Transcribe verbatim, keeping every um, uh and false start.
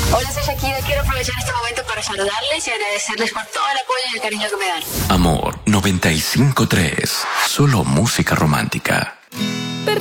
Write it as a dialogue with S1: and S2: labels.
S1: Hola, soy Shakira. Quiero aprovechar este momento para saludarles y agradecerles por todo el apoyo y el cariño que me dan.
S2: Amor noventa y cinco tres. Solo música romántica.